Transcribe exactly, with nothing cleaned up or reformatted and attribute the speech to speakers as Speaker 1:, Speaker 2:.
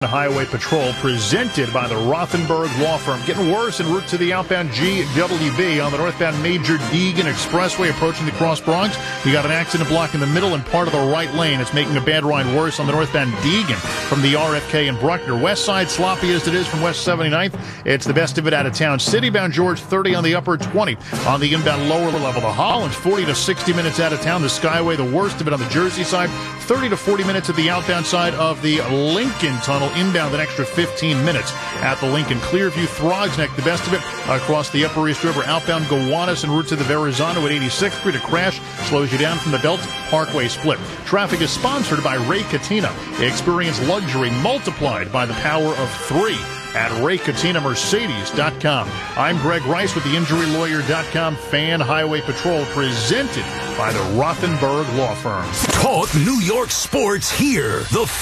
Speaker 1: Highway Patrol presented by the Rothenberg Law Firm. Getting worse en route to the outbound G W B on the northbound Major Deegan Expressway approaching the Cross Bronx. You got an accident blocking the middle and part of the right lane. It's making a bad ride worse on the northbound Deegan from the R F K and Bruckner. West side sloppy as it is from West seventy-ninth. It's the best of it out of town. Citybound George thirty on the upper twenty. On the inbound lower level, the Hollands forty to sixty minutes out of town. The Skyway, the worst of it on the Jersey side. thirty to forty minutes at the outbound side of the Lincoln Tunnel. Inbound an extra fifteen minutes at the Lincoln. Clearview, Throgsneck, the best of it across the Upper East River. Outbound Gowanus en route to the Verrazano at eighty-sixth Street. A crash slows you down from the Belt Parkway split. Traffic is sponsored by Ray Catena. Experience luxury multiplied by the power of three at ray katina mercedes dot com. I'm Greg Rice with the injury lawyer dot com Fan Highway Patrol presented by the Rothenberg Law Firm.
Speaker 2: Talk New York sports here. The